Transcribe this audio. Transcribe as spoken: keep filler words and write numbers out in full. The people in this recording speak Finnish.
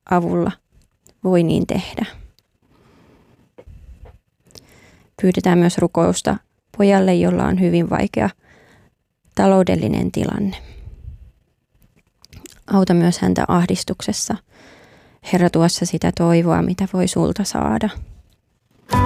avulla voi niin tehdä. Pyydetään myös rukousta pojalle, jolla on hyvin vaikea taloudellinen tilanne. Auta myös häntä ahdistuksessa. Herra, tuossa sitä toivoa, mitä voi sulta saada.